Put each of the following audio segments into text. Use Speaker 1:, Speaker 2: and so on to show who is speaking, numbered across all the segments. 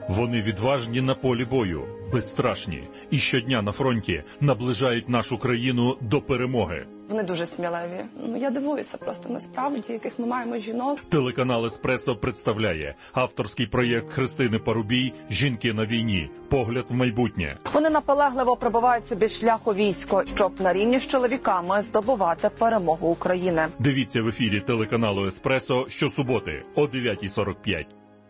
Speaker 1: Вони відважні на полі бою, безстрашні і щодня на фронті наближають нашу країну до перемоги.
Speaker 2: Вони дуже сміливі. Я дивуюся просто насправді, яких ми маємо жінок.
Speaker 1: Телеканал «Еспресо» представляє авторський проєкт Христини Парубій «Жінки на війні. Погляд в майбутнє».
Speaker 3: Вони наполегливо пробивають собі шлях у військо, щоб на рівні з чоловіками здобувати перемогу України.
Speaker 1: Дивіться в ефірі телеканалу «Еспресо» щосуботи о 9:45.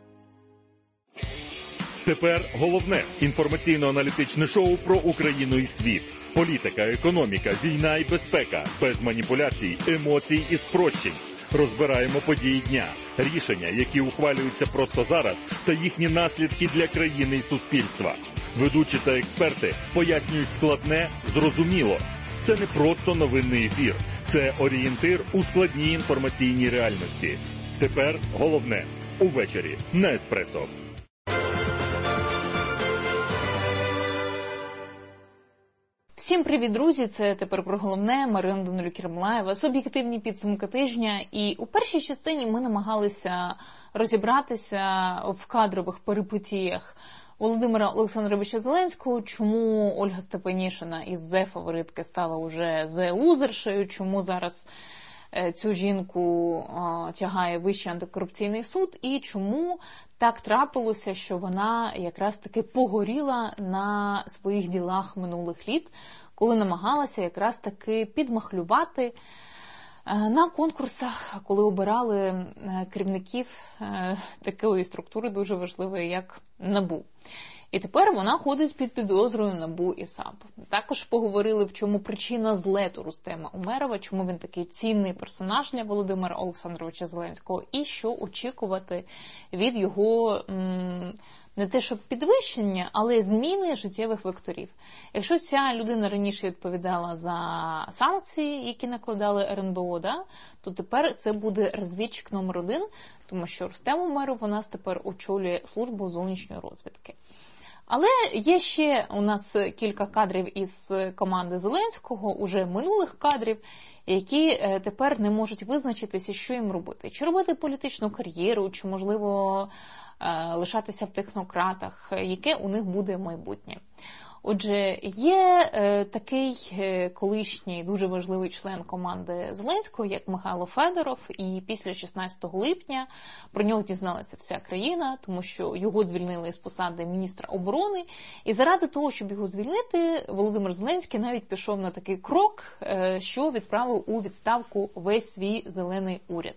Speaker 1: Тепер головне інформаційно-аналітичне шоу про Україну і світ. Політика, економіка, війна і безпека. Без маніпуляцій, емоцій і спрощень. Розбираємо події дня, рішення, які ухвалюються просто зараз, та їхні наслідки для країни і суспільства. Ведучі та експерти пояснюють складне, зрозуміло. Це не просто новинний ефір. Це орієнтир у складній інформаційній реальності. Тепер головне увечері на «Еспресо».
Speaker 4: Всім привіт, друзі! Це тепер про головне. Марина Данилюк-Єрмолаєва. Суб'єктивні підсумки тижня. І у першій частині ми намагалися розібратися в кадрових перипетіях Володимира Олександровича Зеленського, чому Ольга Степанішина із зе-фаворитки стала уже зе-лузершею, чому зараз цю жінку тягає Вищий антикорупційний суд і чому так трапилося, що вона якраз таки погоріла на своїх ділах минулих літ, коли намагалася якраз таки підмахлювати на конкурсах, коли обирали керівників такої структури дуже важливої, як НАБУ. І тепер вона ходить під підозрою НАБУ і САП. Також поговорили, в чому причина злету Рустема Умерова, чому він такий цінний персонаж для Володимира Олександровича Зеленського, і що очікувати від його не те, щоб підвищення, але зміни життєвих векторів. Якщо ця людина раніше відповідала за санкції, які накладали РНБО, то тепер це буде розвідчик номер 1, тому що Рустем Умеров у нас тепер очолює службу зовнішньої розвідки. Але є ще у нас кілька кадрів із команди Зеленського, уже минулих кадрів, які тепер не можуть визначитися, що їм робити. Чи робити політичну кар'єру, чи, можливо, лишатися в технократах, яке у них буде майбутнє. Отже, є такий колишній дуже важливий член команди Зеленського, як Михайло Федоров, і після 16 липня про нього дізналася вся країна, тому що його звільнили з посади міністра оборони, і заради того, щоб його звільнити, Володимир Зеленський навіть пішов на такий крок, що відправив у відставку весь свій зелений уряд.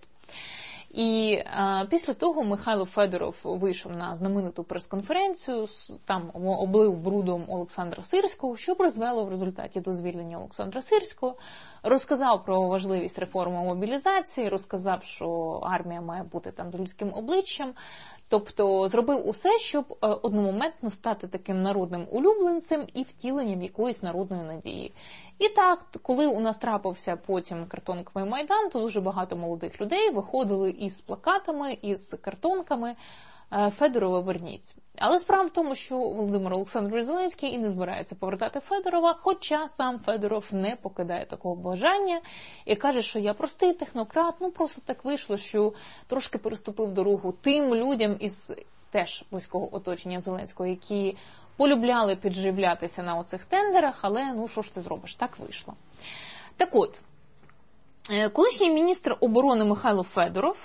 Speaker 4: І після того Михайло Федоров вийшов на знамениту прес-конференцію, там облив брудом Олександра Сирського, що призвело в результаті до звільнення Олександра Сирського, розказав про важливість реформи мобілізації, розказав, що армія має бути там з людським обличчям, тобто зробив усе, щоб одномоментно стати таким народним улюбленцем і втіленням якоїсь народної надії. І так, коли у нас трапився потім картонковий майдан, то дуже багато молодих людей виходили із плакатами, із картонками «Федорова верніть». Але справа в тому, що Володимир Олександрович Зеленський і не збирається повертати Федорова, хоча сам Федоров не покидає такого бажання і каже, що я простий технократ, просто так вийшло, що трошки переступив дорогу тим людям із теж близького оточення Зеленського, які полюбляли підживлятися на оцих тендерах, але що ж ти зробиш, так вийшло. Так от, колишній міністр оборони Михайло Федоров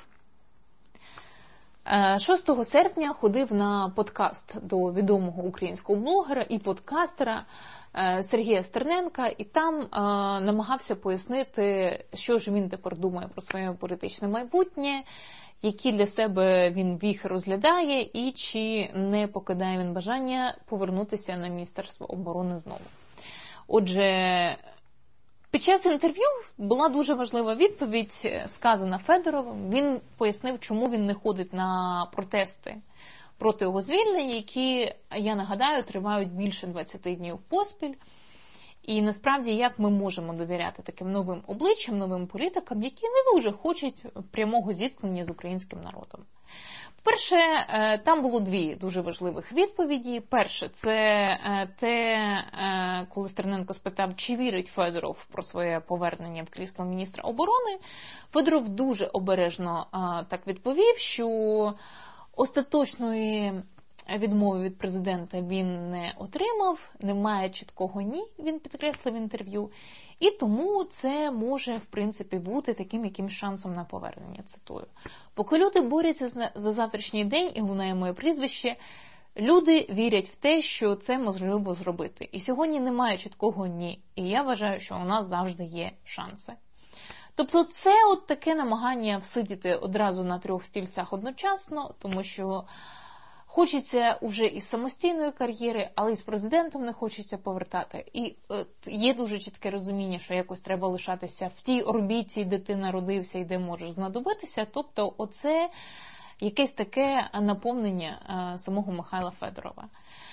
Speaker 4: 6 серпня ходив на подкаст до відомого українського блогера і подкастера Сергія Стерненка, і там намагався пояснити, що ж він тепер думає про своє політичне майбутнє, які для себе він віхи розглядає і чи не покидає він бажання повернутися на Міністерство оборони знову. Отже, під час інтерв'ю була дуже важлива відповідь, сказана Федоровим. Він пояснив, чому він не ходить на протести проти його звільнення, які, я нагадаю, тривають більше 20 днів поспіль. І насправді, як ми можемо довіряти таким новим обличчям, новим політикам, які не дуже хочуть прямого зіткнення з українським народом? По-перше, там було дві дуже важливих відповіді. Перше, це те, коли Стерненко спитав, чи вірить Федоров про своє повернення в крісло міністра оборони. Федоров дуже обережно так відповів, що остаточної відмови від президента він не отримав, немає чіткого «ні», він підкреслив в інтерв'ю, і тому це може, в принципі, бути таким якимсь шансом на повернення, цитую. Поки люди борються за завтрашній день, і лунає моє прізвище, люди вірять в те, що це можливо зробити. І сьогодні немає чіткого «ні», і я вважаю, що у нас завжди є шанси. Тобто це от таке намагання всидіти одразу на 3 стільцях одночасно, тому що хочеться вже із самостійної кар'єри, але і з президентом не хочеться повертати. І є дуже чітке розуміння, що якось треба лишатися в тій орбіті, де ти народився і де можеш знадобитися. Тобто оце якесь таке наповнення самого Михайла Федорова.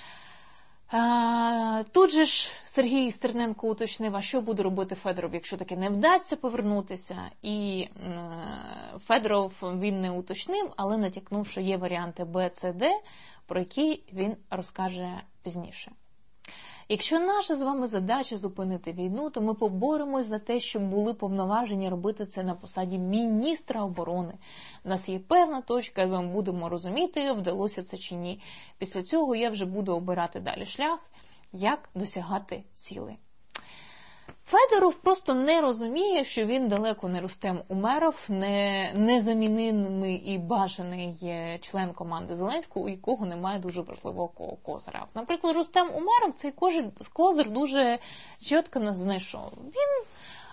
Speaker 4: Тут же ж Сергій Стерненко уточнив, а що буде робити Федоров, якщо таки не вдасться повернутися. І Федоров він не уточнив, але натякнув, що є варіанти Б, С, Д, про які він розкаже пізніше. Якщо наша з вами задача зупинити війну, то ми поборемось за те, щоб були повноваження робити це на посаді міністра оборони. У нас є певна точка, і ми будемо розуміти, вдалося це чи ні. Після цього я вже буду обирати далі шлях, як досягати цілей. Федоров просто не розуміє, що він далеко не Рустем Умеров, не незамінимий і бажаний член команди Зеленського, у якого немає дуже важливого козира. Наприклад, Рустем Умеров цей козир дуже чітко нас знайшов. Він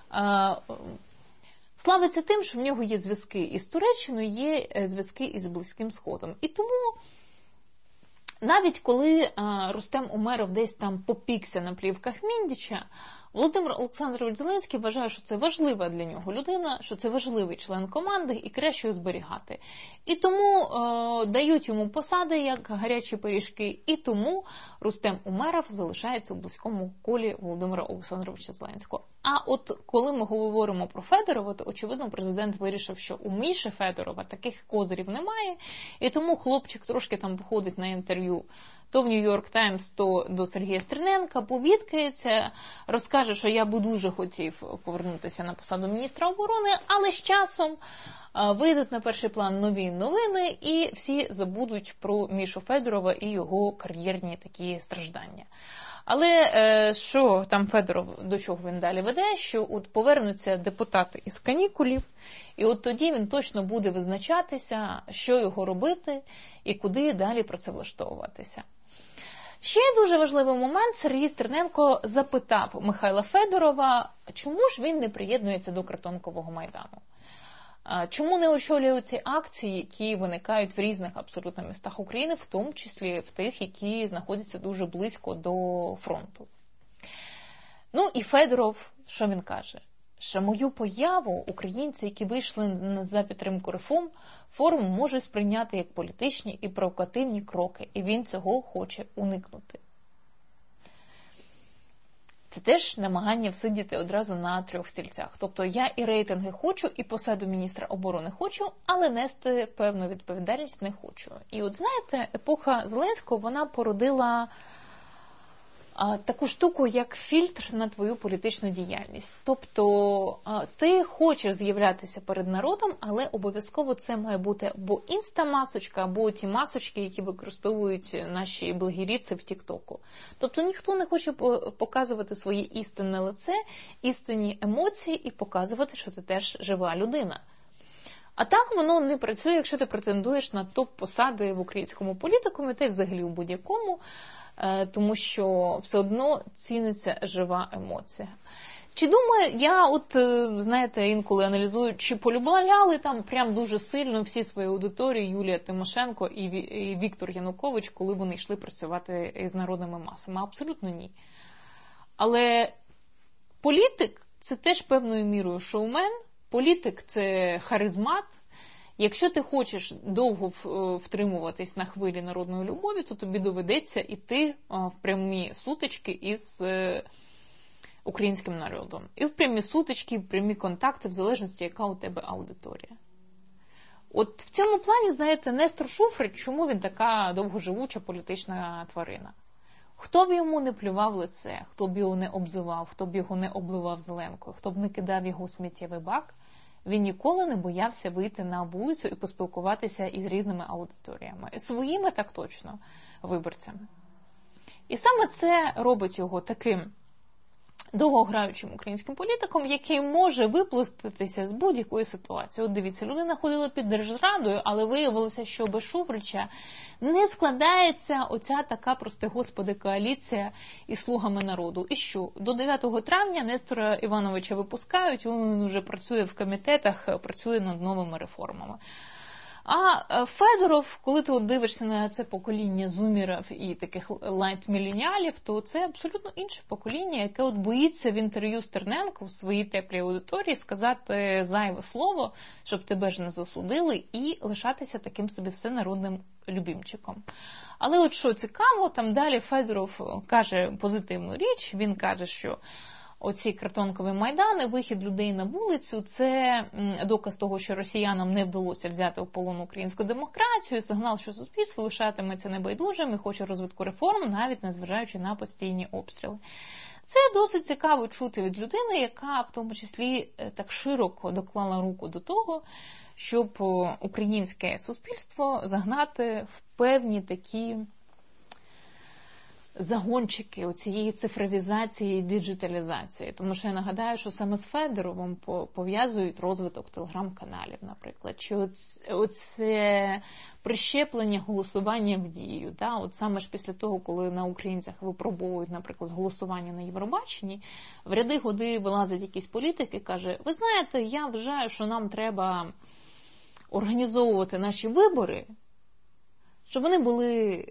Speaker 4: славиться тим, що в нього є зв'язки із Туреччиною, є зв'язки із Близьким Сходом. І тому навіть коли Рустем Умеров десь там попікся на плівках Міндіча, Володимир Олександрович Зеленський вважає, що це важлива для нього людина, що це важливий член команди і краще його зберігати. І тому дають йому посади, як гарячі пиріжки, і тому Рустем Умеров залишається у близькому колі Володимира Олександровича Зеленського. А от коли ми говоримо про Федорова, то, очевидно, президент вирішив, що у Міші Федорова таких козирів немає, і тому хлопчик трошки там походить на інтерв'ю то в Нью-Йорк Таймс, то до Сергія Стерненка, повідкається, розкаже, що я би дуже хотів повернутися на посаду міністра оборони, але з часом вийдуть на перший план нові новини і всі забудуть про Мішу Федорова і його кар'єрні такі страждання. Але що там Федоров, до чого він далі веде, що от повернуться депутати із канікулів, і от тоді він точно буде визначатися, що його робити і куди далі працевлаштовуватися. Ще дуже важливий момент, Сергій Стерненко запитав Михайла Федорова, чому ж він не приєднується до Картонкового Майдану. Чому не очолює ці акції, які виникають в різних абсолютно містах України, в тому числі в тих, які знаходяться дуже близько до фронту. Ну і Федоров, що він каже? Що мою появу українці, які вийшли за підтримку реформ, форум може сприйняти як політичні і провокативні кроки, і він цього хоче уникнути. Це теж намагання всидіти одразу на 3 стільцях. Тобто я і рейтинги хочу, і посаду міністра оборони хочу, але нести певну відповідальність не хочу. І от знаєте, епоха Зеленського, вона породила таку штуку, як фільтр на твою політичну діяльність. Тобто ти хочеш з'являтися перед народом, але обов'язково це має бути або інста-масочка, або ті масочки, які використовують наші блогеріці в Тік-Току. Тобто ніхто не хоче показувати своє істинне лице, істинні емоції і показувати, що ти теж жива людина. А так воно не працює, якщо ти претендуєш на топ-посади в українському політикумі, та й взагалі у будь-якому, тому що все одно ціниться жива емоція. Чи думаю, я от, знаєте, інколи аналізую, чи полюбляли там прям дуже сильно всі свої аудиторії Юлія Тимошенко і Віктор Янукович, коли вони йшли працювати із народними масами? Абсолютно ні. Але політик – це теж певною мірою шоумен, політик – це харизмат. Якщо ти хочеш довго втримуватись на хвилі народної любові, то тобі доведеться йти в прямі сутички із українським народом. І в прямі сутички, в прямі контакти, в залежності, яка у тебе аудиторія. От в цьому плані, знаєте, Нестор Шуфрич, чому він така довгоживуча політична тварина? Хто б йому не плював лице, хто б його не обзивав, хто б його не обливав зеленкою, хто б не кидав його у сміттєвий бак, Він ніколи не боявся вийти на вулицю і поспілкуватися із різними аудиторіями. Своїми так точно виборцями. І саме це робить його таким довгограючим українським політиком, який може виплуститися з будь-якої ситуації. От дивіться, людина ходила під держзрадою, але виявилося, що без Шуфрича не складається оця така, прости господи, коаліція із слугами народу. І що? До 9 травня Нестора Івановича випускають, він вже працює в комітетах, працює над новими реформами. А Федоров, коли ти дивишся на це покоління зумерів і таких лайт-міленіалів, то це абсолютно інше покоління, яке боїться в інтерв'ю Стерненко в своїй теплій аудиторії сказати зайве слово, щоб тебе ж не засудили, і лишатися таким собі всенародним любімчиком. Але от що цікаво, там далі Федоров каже позитивну річ, він каже, що оці картонкові майдани, вихід людей на вулицю – це доказ того, що росіянам не вдалося взяти в полон українську демократію, сигнал, що суспільство лишатиметься небайдужим і хоче розвитку реформ, навіть незважаючи на постійні обстріли. Це досить цікаво чути від людини, яка в тому числі так широко доклала руку до того, щоб українське суспільство загнати в певні такі загончики оцієї цифровізації і диджиталізації. Тому що я нагадаю, що саме з Федоровим пов'язують розвиток телеграм-каналів, наприклад. Чи оце прищеплення голосування в дію. Да? От саме ж після того, коли на українцях випробовують, наприклад, голосування на Євробаченні, в ряди годи вилазить якийсь політик і каже, ви знаєте, я вважаю, що нам треба організовувати наші вибори, щоб вони були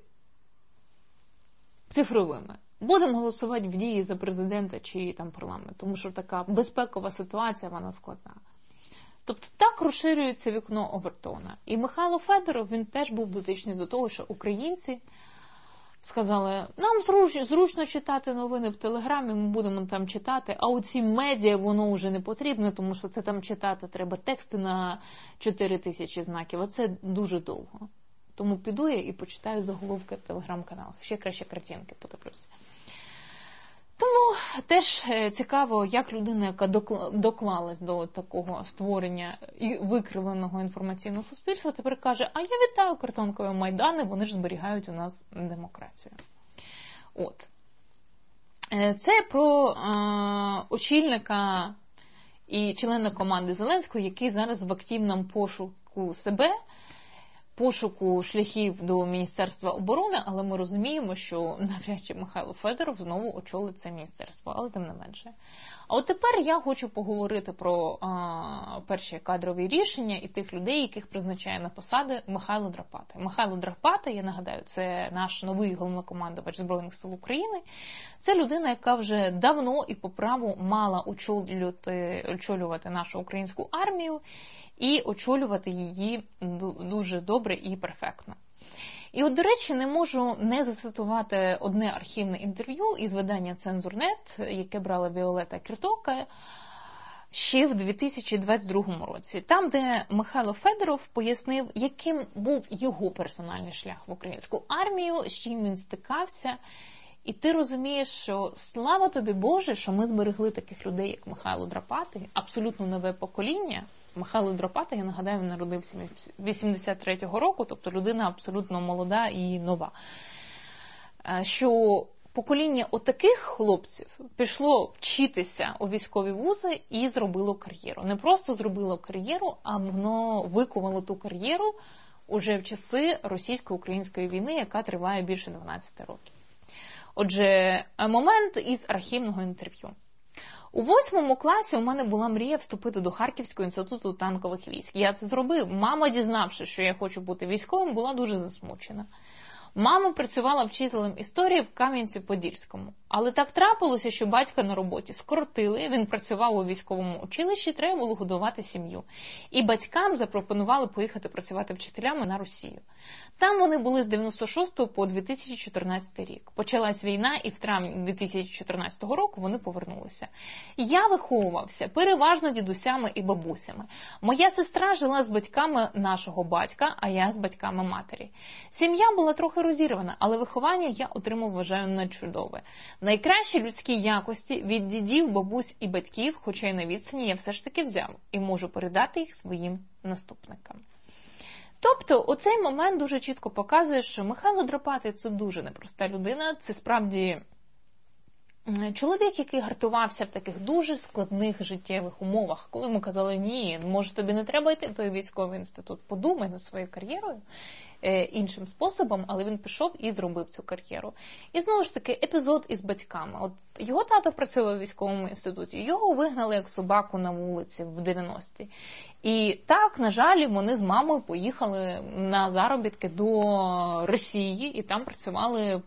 Speaker 4: цифровими. Будемо голосувати в дії за президента чи там парламент, тому що така безпекова ситуація, вона складна. Тобто так розширюється вікно Овертона. І Михайло Федоров, він теж був дотичний до того, що українці сказали, нам зручно читати новини в Телеграмі, ми будемо там читати, а оці медіа, воно вже не потрібно, тому що це там читати треба тексти на 4000 знаків, а це дуже довго. Тому піду я і почитаю заголовки в телеграм-каналах. Ще краще картинки подивлюся. Тому теж цікаво, як людина, яка доклалась до такого створення і викривленого інформаційного суспільства, тепер каже, а я вітаю картонкові майдани, вони ж зберігають у нас демократію. От. Це про очільника і члена команди Зеленського, який зараз в активному пошуку себе, пошуку шляхів до Міністерства оборони, але ми розуміємо, що навряд чи Михайло Федоров знову очолить це міністерство, але тим не менше. А от тепер я хочу поговорити про перші кадрові рішення і тих людей, яких призначає на посади Михайло Драпата. Михайло Драпата, я нагадаю, це наш новий головнокомандувач Збройних сил України. Це людина, яка вже давно і по праву мала очолювати нашу українську армію, і очолювати її дуже добре і перфектно. І от, до речі, не можу не зацитувати одне архівне інтерв'ю із видання «Цензурнет», яке брала Віолета Кіртока ще в 2022 році. Там, де Михайло Федоров пояснив, яким був його персональний шлях в українську армію, з чим він стикався. І ти розумієш, що слава тобі Боже, що ми зберегли таких людей, як Михайло Драпата, абсолютно нове покоління. Михайло Драпата, я нагадаю, він народився 83-го року, тобто людина абсолютно молода і нова. Що покоління отаких хлопців пішло вчитися у військові вузи і зробило кар'єру. Не просто зробило кар'єру, а воно викувало ту кар'єру уже в часи російсько-української війни, яка триває більше 12 років. Отже, момент із архівного інтерв'ю. У 8 класі у мене була мрія вступити до Харківського інституту танкових військ. Я це зробив. Мама, дізнавшись, що я хочу бути військовим, була дуже засмучена. Мама працювала вчителем історії в Кам'янці-Подільському. Але так трапилося, що батька на роботі скоротили, він працював у військовому училищі, треба було годувати сім'ю. І батькам запропонували поїхати працювати вчителями на Росію. Там вони були з 96 по 2014 рік. Почалась війна, і в травні 2014 року вони повернулися. Я виховувався переважно дідусями і бабусями. Моя сестра жила з батьками нашого батька, а я з батьками матері. Сім'я була трохи трохи розірвана, але виховання я отримав, вважаю, надчудове. Найкращі людські якості від дідів, бабусь і батьків, хоча й на відстані, я все ж таки взяв і можу передати їх своїм наступникам. Тобто, оцей момент дуже чітко показує, що Михайло Драпатий – це дуже непроста людина, це справді чоловік, який гартувався в таких дуже складних життєвих умовах. Коли йому казали, ні, може тобі не треба йти в той військовий інститут, подумай над своєю кар'єрою іншим способом, але він пішов і зробив цю кар'єру. І знову ж таки, епізод із батьками. От його тато працював у військовому інституті, його вигнали як собаку на вулиці в 90-ті. І так, на жаль, вони з мамою поїхали на заробітки до Росії і там працювали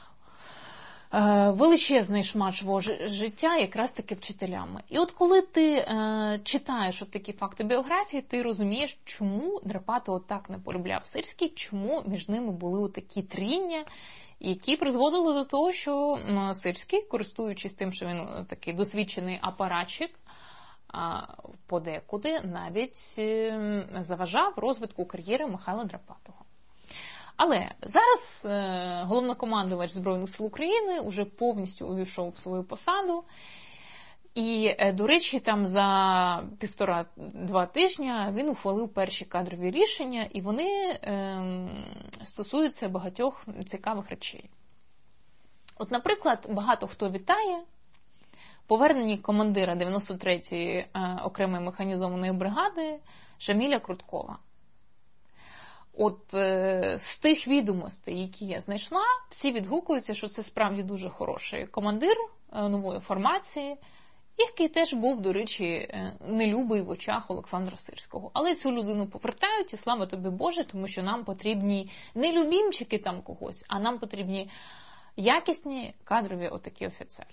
Speaker 4: величезний шмат свого життя якраз таки вчителями. І от коли ти читаєш от такі факти біографії, ти розумієш, чому Драпатого так не полюбляв Сирський, чому між ними були такі тріння, які призводили до того, що Сирський, користуючись тим, що він такий досвідчений апаратчик, подекуди навіть заважав розвитку кар'єри Михайла Драпатого. Але зараз головнокомандувач Збройних сил України вже повністю увійшов в свою посаду. І, до речі, там за 1,5-2 тижня він ухвалив перші кадрові рішення, і вони стосуються багатьох цікавих речей. От, наприклад, багато хто вітає повернення командира 93-ї окремої механізованої бригади Шаміля Круткова. От з тих відомостей, які я знайшла, всі відгукуються, що це справді дуже хороший командир нової формації, який теж був, до речі, нелюбий в очах Олександра Сирського. Але цю людину повертають, і слава тобі Боже, тому що нам потрібні не любімчики там когось, а нам потрібні якісні кадрові отакі офіцери.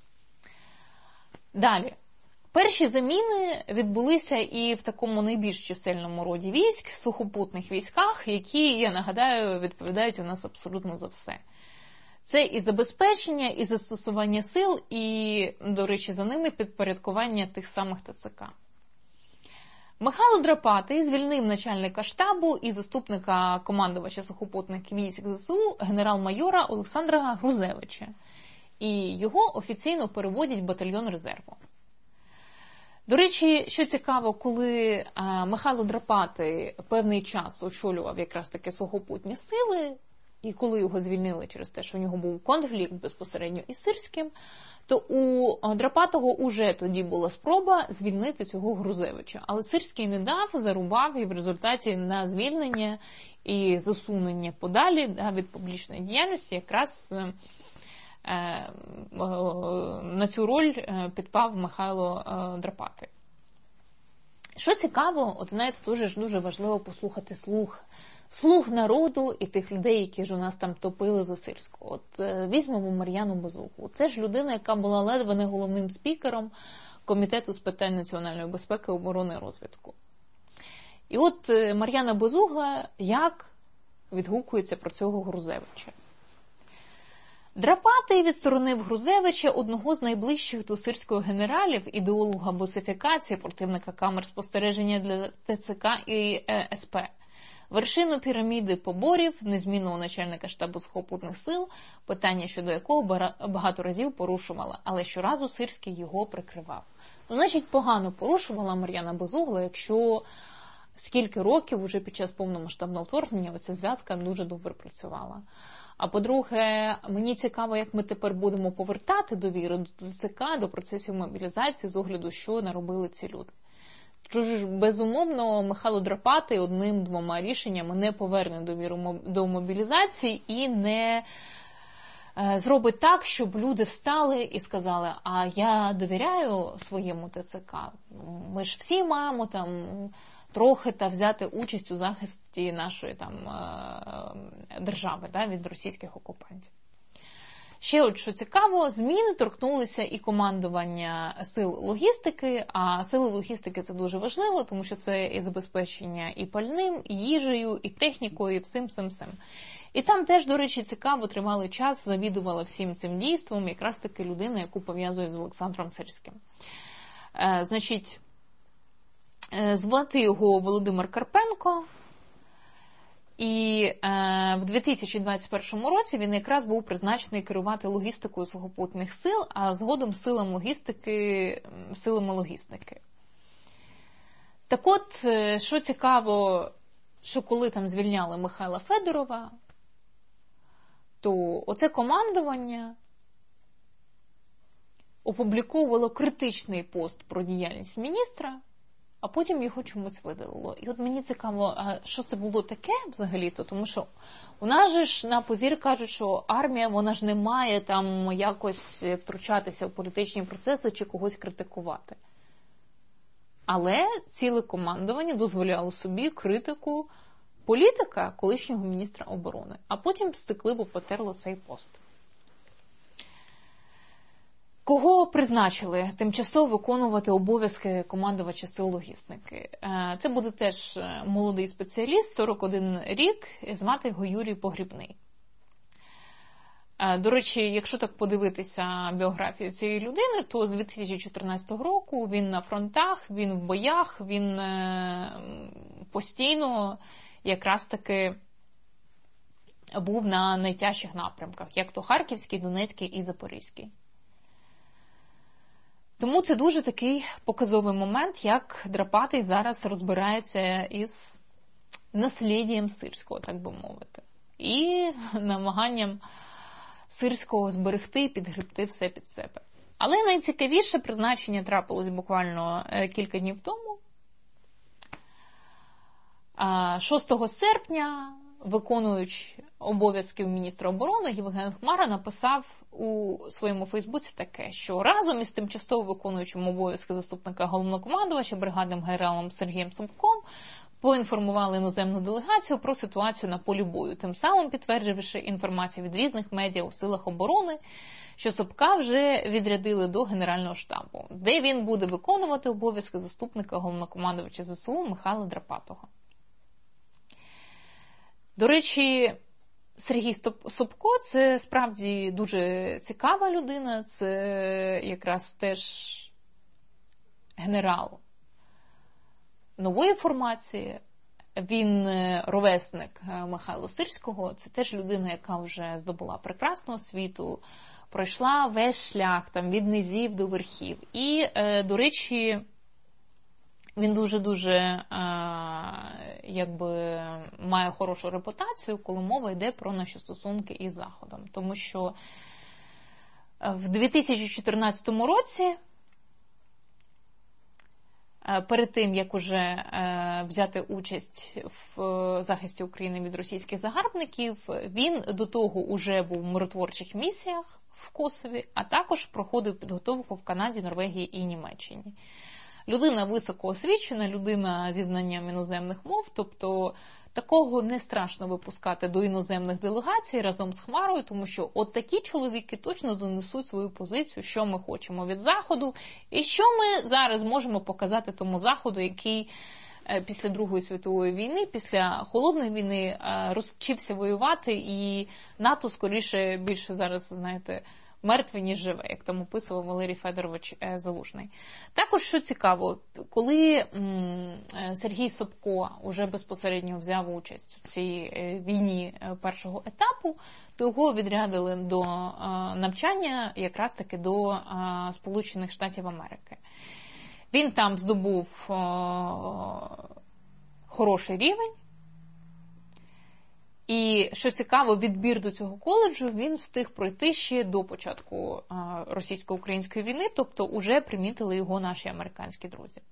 Speaker 4: Далі. Перші заміни відбулися і в такому найбільш чисельному роді військ, сухопутних військах, які, я нагадаю, відповідають у нас абсолютно за все. Це і забезпечення, і застосування сил, і, до речі, за ними підпорядкування тих самих ТЦК. Михайло Драпатий звільнив начальника штабу і заступника командувача сухопутних військ ЗСУ генерал-майора Олександра Грузевича. І його офіційно переводять в батальйон резерву. До речі, що цікаво, коли Михайло Драпатий певний час очолював якраз таки сухопутні сили, і коли його звільнили через те, що у нього був конфлікт безпосередньо із Сирським, то у Драпатого уже тоді була спроба звільнити цього Грузевича. Але Сирський не дав, зарубав, і в результаті на звільнення і засунення подалі від публічної діяльності якраз на цю роль підпав Михайло Драпатий. Що цікаво, от знаєте, дуже важливо послухати слух народу і тих людей, які ж у нас там топили за Сирського. От візьмемо Мар'яну Безуглу. Це ж людина, яка була ледве не головним спікером Комітету з питань національної безпеки, оборони і розвідку. І от Мар'яна Безугла як відгукується про цього Грузевича. Драпатий відсторонив Грузевича, одного з найближчих до Сирського генералів, ідеолога босифікації, противника камер спостереження для ТЦК і СП. Вершину піраміди поборів, незмінного начальника штабу сухопутних сил, питання щодо якого багато разів порушувала, але щоразу Сирський його прикривав. Значить, погано порушувала Мар'яна Безугла, якщо скільки років уже під час повномасштабного вторгнення оця зв'язка дуже добре працювала. А по-друге, мені цікаво, як ми тепер будемо повертати довіру до ТЦК, до процесів мобілізації з огляду, що наробили ці люди. Тож, безумовно, Михайло Драпатий одним-двома рішеннями не поверне довіру до мобілізації і не зробить так, щоб люди встали і сказали, а я довіряю своєму ТЦК. Ми ж всі маємо там трохи взяти участь у захисті нашої там держави від російських окупантів. Ще от що цікаво, зміни торкнулися і командування сил логістики, а сили логістики це дуже важливо, тому що це і забезпечення і пальним, і їжею, і технікою, і всім. І там теж, до речі, цікаво, тривалий час завідувала всім цим дійством якраз таки людина, яку пов'язують з Олександром Сирським. Значить, звати його Володимир Карпенко, І в 2021 році він якраз був призначений керувати логістикою сухопутних сил, а згодом силами логістики. Так от, що цікаво, що коли там звільняли Михайла Федорова, то оце командування опубліковувало критичний пост про діяльність міністра, а потім його чомусь видалило. І от мені цікаво, а що це було таке взагалі-то? Тому що у нас же ж на позір кажуть, що армія, вона ж не має там якось втручатися в політичні процеси чи когось критикувати. Але ціле командування дозволяло собі критику політика колишнього міністра оборони, а потім стикливо потерло цей пост. Кого призначили тимчасово виконувати обов'язки командувача сил логістики? Це буде теж молодий спеціаліст, 41 рік, звати його Юрій Погрібний. До речі, якщо так подивитися біографію цієї людини, то з 2014 року він на фронтах, він в боях, він постійно якраз таки був на найтяжчих напрямках, як то Харківський, Донецький і Запорізький. Тому це дуже такий показовий момент, як Драпатий зараз розбирається із насліддям Сирського, так би мовити. І намаганням Сирського зберегти і підгребти все під себе. Але найцікавіше призначення трапилось буквально кілька днів тому. 6 серпня виконуючий обов'язків міністра оборони Євген Хмара написав у своєму Фейсбуці таке, що разом із тимчасово виконуючим обов'язки заступника головнокомандувача бригадним генералом Сергієм Собком поінформували іноземну делегацію про ситуацію на полі бою, тим самим підтвердивши інформацію від різних медіа у силах оборони, що Собка вже відрядили до Генерального штабу, де він буде виконувати обов'язки заступника головнокомандувача ЗСУ Михайла Драпатого. До речі, Сергій Собко – це справді дуже цікава людина, це якраз теж генерал нової формації, він ровесник Михайла Сирського, це теж людина, яка вже здобула прекрасну освіту, пройшла весь шлях там, від низів до верхів. І, до речі, він дуже-дуже має хорошу репутацію, коли мова йде про наші стосунки із Заходом. Тому що в 2014 році, перед тим, як уже взяти участь в захисті України від російських загарбників, він до того уже був в миротворчих місіях в Косові, а також проходив підготовку в Канаді, Норвегії і Німеччині. Людина високоосвічена, людина зі знанням іноземних мов, тобто такого не страшно випускати до іноземних делегацій разом з Хмарою, тому що от такі чоловіки точно донесуть свою позицію, що ми хочемо від Заходу, і що ми зараз можемо показати тому Заходу, який після Другої світової війни, після Холодної війни розчився воювати, і НАТО скоріше більше зараз, знаєте, мертве, ніж живе, як там описував Валерій Федорович Залужний. Також, що цікаво, коли Сергій Собко уже безпосередньо взяв участь у цій війні першого етапу, то його відрядили до навчання якраз таки до Сполучених Штатів Америки. Він там здобув хороший рівень. І, що цікаво, відбір до цього коледжу він встиг пройти ще до початку російсько-української війни, тобто уже примітили його наші американські друзі.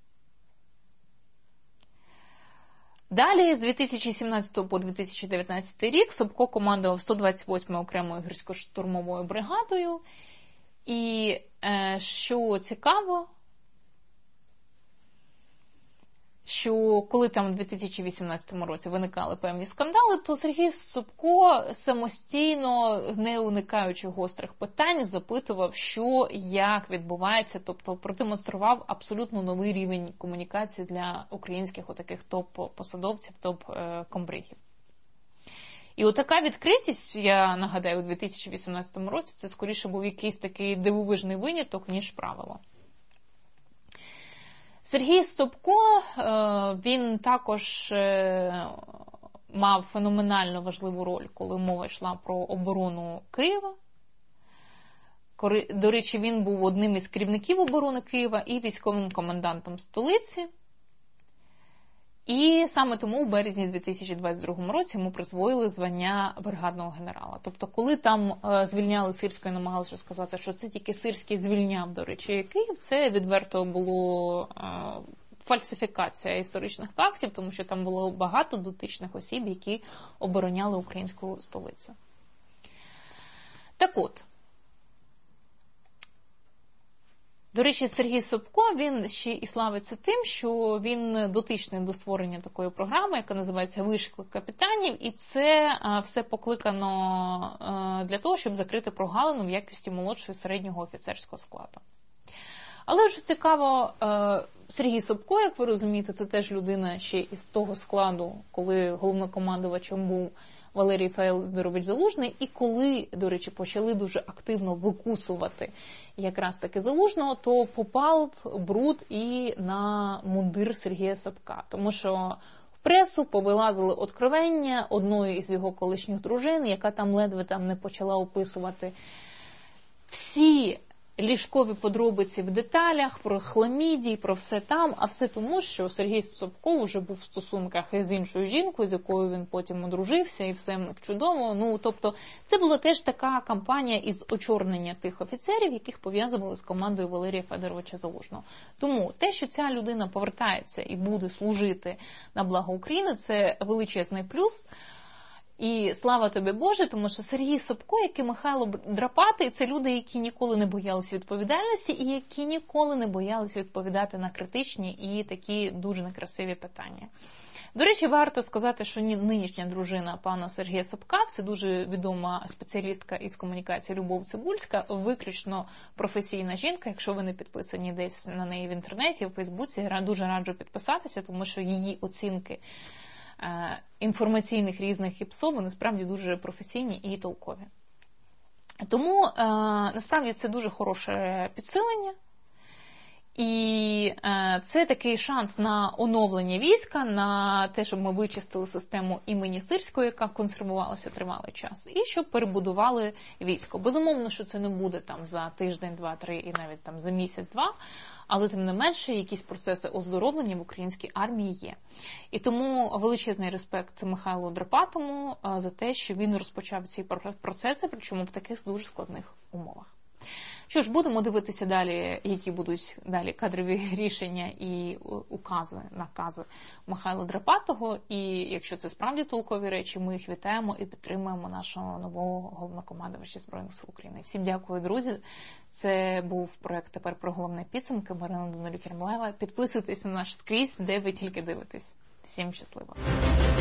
Speaker 4: Далі, з 2017 по 2019 рік, Собко командував 128-ю окремою гірсько-штурмовою бригадою. І, що цікаво, що коли там у 2018 році виникали певні скандали, то Сергій Собко самостійно, не уникаючи гострих питань, запитував, що, як відбувається, тобто продемонстрував абсолютно новий рівень комунікації для українських отаких топ-посадовців, топ-комбригів. І отака відкритість, я нагадаю, у 2018 році, це скоріше був якийсь такий дивовижний виняток, ніж правило. Сергій Собко, він також мав феноменально важливу роль, коли мова йшла про оборону Києва. До речі, він був одним із керівників оборони Києва і військовим комендантом столиці. І саме тому в березні 2022 році йому присвоїли звання бригадного генерала. Тобто, коли там звільняли Сирського і намагалися сказати, що це тільки Сирський звільняв, до речі, Київ, це відверто було фальсифікація історичних фактів, тому що там було багато дотичних осіб, які обороняли українську столицю. Так от, до речі, Сергій Собко, він ще і славиться тим, що він дотичний до створення такої програми, яка називається «Вишкіл капітанів», і це все покликано для того, щоб закрити прогалину в якості молодшого і середнього офіцерського складу. Але що цікаво, Сергій Собко, як ви розумієте, це теж людина ще із того складу, коли головнокомандувачем був Валерій Федорович Залужний, і коли, до речі, почали дуже активно викусувати якраз таки Залужного, то попав бруд і на мундир Сергія Собка. Тому що в пресу повилазили откровення одної із його колишніх дружин, яка там ледве не почала описувати всі ліжкові подробиці в деталях, про хламідії, про все там, а все тому, що Сергій Собко вже був в стосунках з іншою жінкою, з якою він потім одружився, і все чудово. Тобто, це була теж така кампанія із очорнення тих офіцерів, яких пов'язували з командою Валерія Федоровича Залужного. Тому те, що ця людина повертається і буде служити на благо України, це величезний плюс. І слава тобі, Боже, тому що Сергій Собко, як і Михайло Драпатий, це люди, які ніколи не боялися відповідальності і які ніколи не боялися відповідати на критичні і такі дуже некрасиві питання. До речі, варто сказати, що нинішня дружина пана Сергія Собка, це дуже відома спеціалістка із комунікації Любов Цибульська, виключно професійна жінка. Якщо ви не підписані десь на неї в інтернеті, в Фейсбуці, дуже раджу підписатися, тому що її оцінки інформаційних різних ІПСО, вони справді дуже професійні і толкові. Тому, насправді, це дуже хороше підсилення. І це такий шанс на оновлення війська, на те, щоб ми вичистили систему імені Сирського, яка консервувалася тривалий час, і щоб перебудували військо. Безумовно, що це не буде там за тиждень, два, три і навіть там за місяць-два, але тим не менше якісь процеси оздоровлення в українській армії є. І тому величезний респект Михайлу Драпатому за те, що він розпочав ці процеси, причому в таких дуже складних умовах. Що ж, будемо дивитися далі, які будуть далі кадрові рішення і укази, накази Михайла Драпатого. І якщо це справді толкові речі, ми їх вітаємо і підтримуємо нашого нового головнокомандувача Збройних сил України. Всім дякую, друзі. Це був проект «Тепер про головне підсумки». Марина Данилюк-Єрмолаєва. Підписуйтесь на наш скрізь, де ви тільки дивитесь. Всім щасливо.